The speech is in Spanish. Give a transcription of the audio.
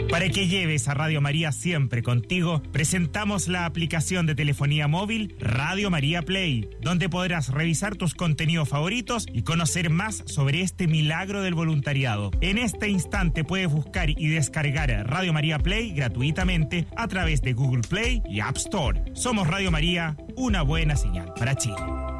Para que lleves a Radio María siempre contigo, presentamos la aplicación de telefonía móvil Radio María Play, donde podrás revisar tus contenidos favoritos y conocer más sobre este milagro del voluntariado. En este instante puedes buscar y descargar Radio María Play gratuitamente a través de Google Play y App Store. Somos Radio María, una buena señal para Chile.